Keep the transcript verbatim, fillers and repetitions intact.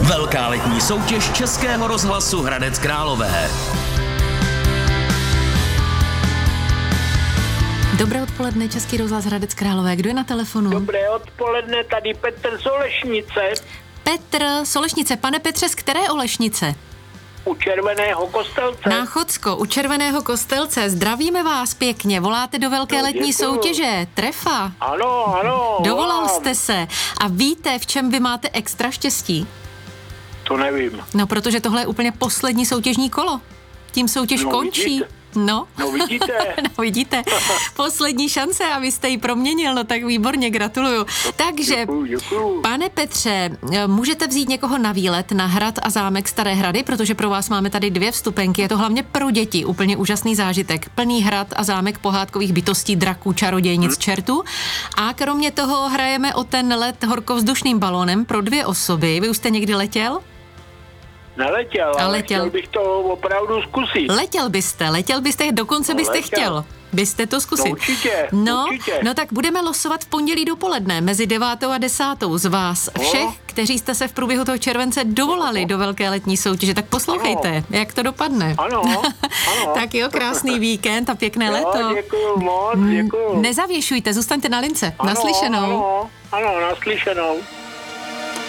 Velká letní soutěž Českého rozhlasu Hradec Králové. Dobré odpoledne, Český rozhlas Hradec Králové. Kdo je na telefonu? Dobré odpoledne, tady Petr z Olešnice. Petr z Olešnice. Pane Petře, z které Olešnice? U Červeného Kostelce. Náchodsko, u Červeného Kostelce. Zdravíme vás pěkně. Voláte do velké No, letní děkuju. soutěže. Trefa. Ano, ano. Dovolal volám. jste se. A víte, v čem vy máte extra štěstí? To nevím. No, protože tohle je úplně poslední soutěžní kolo. Tím soutěž No, končí. vidíte. No. No vidíte. no vidíte. Poslední šance, abyste ji proměnil, no tak výborně, gratuluju. Takže, Děkuju, děkuju. pane Petře, můžete vzít někoho na výlet na hrad a zámek Staré Hrady, protože pro vás máme tady dvě vstupenky, je to hlavně pro děti, úplně úžasný zážitek. Plný hrad a zámek pohádkových bytostí, draků, čarodějnic, hmm. čertů. A kromě toho hrajeme o ten let horkovzdušným balónem pro dvě osoby. Vy už jste někdy letěl? Neletěl, A ale letěl. chtěl bych to opravdu zkusit. Letěl byste, letěl byste, dokonce No, byste letěl. chtěl. Byste to zkusit. No, určitě, no, určitě. no tak budeme losovat v pondělí dopoledne mezi devátou a desátou z vás No. všech, kteří jste se v průběhu toho července dovolali No. do velké letní soutěže. Tak poslouchejte, Ano. jak to dopadne. Ano, ano. Tak jo, krásný víkend a pěkné Jo, léto. děkuju moc, děkuju. Nezavěšujte, zůstaňte na lince. Ano, Naslyšenou. Ano, ano, naslyšenou.